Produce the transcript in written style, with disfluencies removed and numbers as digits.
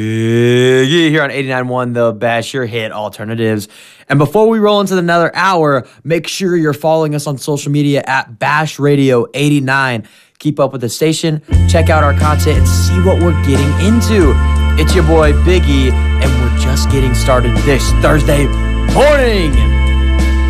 Biggie here on 89.1 The Bash, your hit alternatives. And before we roll into another hour, make sure you're following us on social media at Bash Radio 89. Keep up with the station, check out our content, and see what we're getting into. It's your boy Biggie, and we're just getting started this Thursday morning.